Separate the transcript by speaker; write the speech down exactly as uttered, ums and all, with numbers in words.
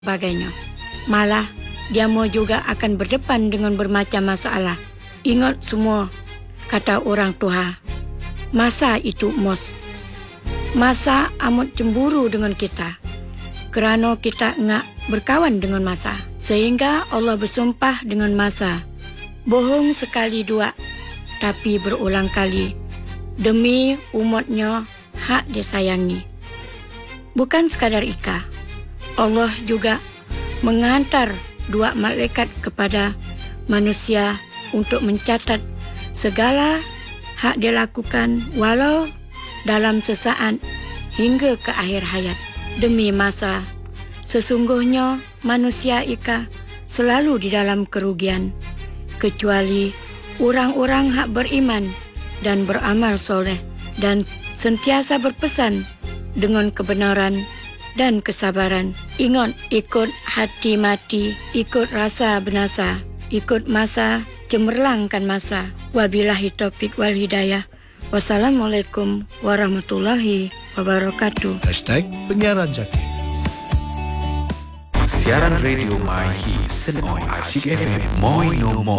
Speaker 1: sebagainya. Malah, dia mau juga akan berdepan dengan bermacam masalah. Ingat semua, kata orang tua. Masa itu mos. Masa amat cemburu dengan kita. Kerana kita enggak berkawan dengan masa. Sehingga Allah bersumpah dengan masa. Bohong sekali dua, tapi berulang kali. Demi umatnya hak disayangi. Bukan sekadar Ika. Allah juga menghantar dua malaikat kepada manusia untuk mencatat segala hak dia lakukan walau dalam sesaat hingga ke akhir hayat. Demi masa, sesungguhnya manusia Ika selalu di dalam kerugian, kecuali orang-orang hak beriman dan beramal soleh dan sentiasa berpesan dengan kebenaran dan kesabaran. Ingat, ikut hati mati, ikut rasa binasa, ikut masa, cemerlangkan masa. Wabillahi taufik wal hidayah. Wassalamualaikum warahmatullahi wabarakatuh.
Speaker 2: Hashtag Penyiaran Jati.
Speaker 3: Siaran radio My Hits Senoi Asyik F M Moi No More.